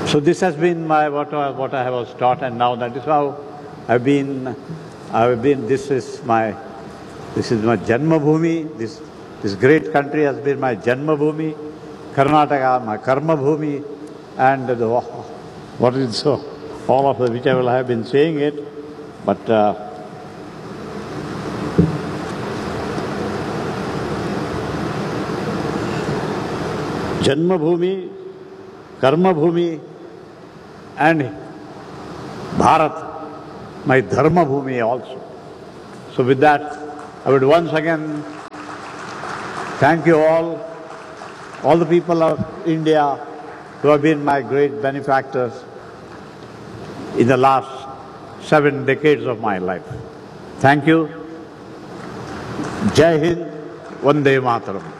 So this has been what I was taught, and now that is how I've been. This is my Janma Bhumi. This great country has been my Janma Bhumi. Karnataka, my Karma Bhumi, and what is so all of the which I will have been saying it, but. Janma Bhumi, Karma Bhumi, and Bharat, my Dharma Bhumi also. So with that, I would once again thank you all the people of India who have been my great benefactors in the last 7 decades of my life. Thank you. Jai Hind, Vande Mataram.